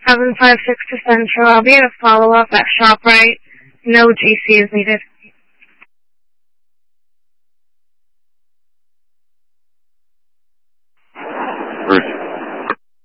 756 to Central. I'll be at a follow-up at ShopRite. No GC is needed.